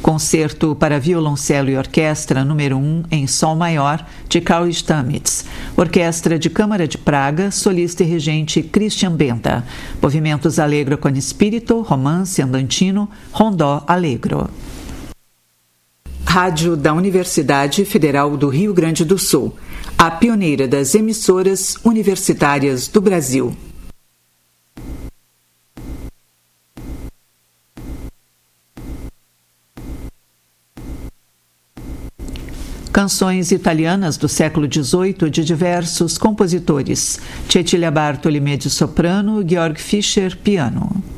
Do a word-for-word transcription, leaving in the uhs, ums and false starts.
Concerto para violoncelo e orquestra número um em Sol maior, de Carl Stamitz. Orquestra de Câmara de Praga, solista e regente Christian Benta. Movimentos Allegro con spirito, romance andantino, rondó allegro. Rádio da Universidade Federal do Rio Grande do Sul, a pioneira das emissoras universitárias do Brasil. Canções italianas do século dezoito de diversos compositores. Cecilia Bartoli, soprano, Georg Fischer, piano.